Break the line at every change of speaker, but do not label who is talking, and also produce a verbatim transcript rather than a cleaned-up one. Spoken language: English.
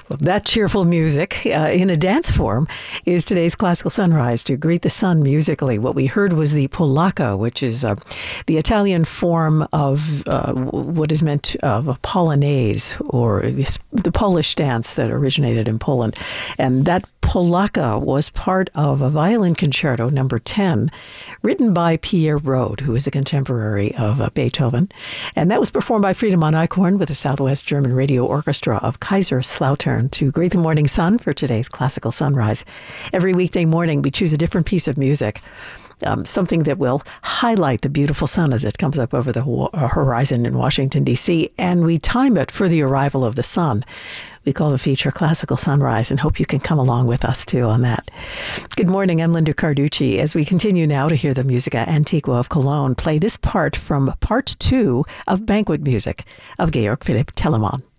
Well, that cheerful music uh, in a dance form is today's Classical Sunrise to greet the sun musically. What we heard was the polacca, which is uh, the Italian form of uh, what is meant of a polonaise, or the Polish dance that originated in Poland. And that polacca was part of a violin concerto number ten, written by Pierre Rode, who is a contemporary of uh, Beethoven. And that was performed by Friedemann Eichhorn with the Southwest German Radio Orchestra of Kaiserslautern to greet the morning sun for today's Classical Sunrise. Every weekday morning, we choose a different piece of music, um, something that will highlight the beautiful sun as it comes up over the ho- horizon in Washington, D C, and we time it for the arrival of the sun. We call the feature Classical Sunrise and hope you can come along with us, too, on that. Good morning. I'm Linda Carducci. As we continue now to hear the Musica Antiqua of Cologne play this part from part two of Banquet Music of Georg Philipp Telemann.